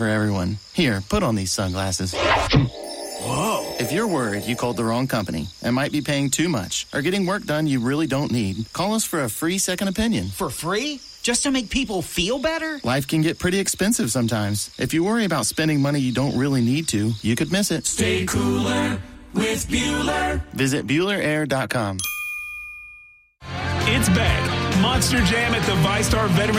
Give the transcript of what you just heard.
for everyone. Here, put on these sunglasses. Whoa. If you're worried you called the wrong company and might be paying too much or getting work done you really don't need, call us for a free second opinion. For free? Just to make people feel better? Life can get pretty expensive sometimes. If you worry about spending money you don't really need to, you could miss it. Stay cooler with Bueller. Visit BuellerAir.com. It's back. Monster Jam at the VyStar Veterans